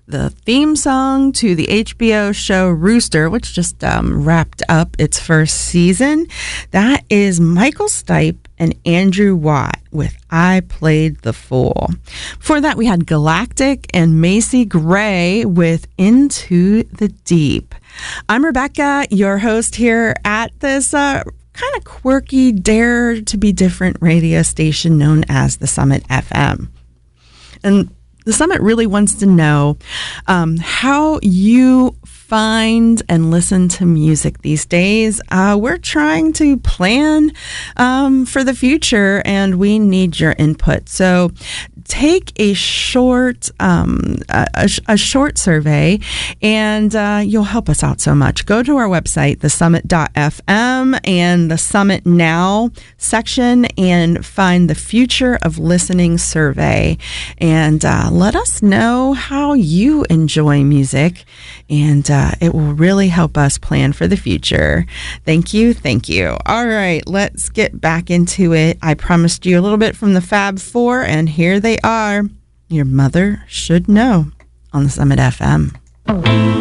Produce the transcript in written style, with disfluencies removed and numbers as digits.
the theme song to the HBO show Rooster, which just wrapped up its first season. That is Michael Stipe and Andrew Watt with I Played the Fool. Before that, we had Galactic and Macy Gray with Into the Deep. I'm Rebecca, your host here at this kind of quirky, dare to be different radio station known as the Summit FM. And the Summit really wants to know how you find and listen to music these days. We're trying to plan for the future, and we need your input. So take a short short survey, and you'll help us out so much. Go to our website, thesummit.fm, and the Summit Now section, and find the Future of Listening survey, and let us know how you enjoy music, and it will really help us plan for the future. Thank you. All right, let's get back into it. I promised you a little bit from the Fab Four, and here they are. Your Mother Should Know on the Summit FM.